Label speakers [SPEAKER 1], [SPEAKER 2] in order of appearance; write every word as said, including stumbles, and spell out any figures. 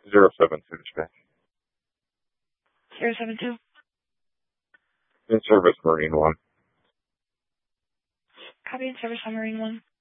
[SPEAKER 1] Zero seven two check.
[SPEAKER 2] Zero seven two.
[SPEAKER 1] In service Marine One.
[SPEAKER 2] Copy in service on Marine One.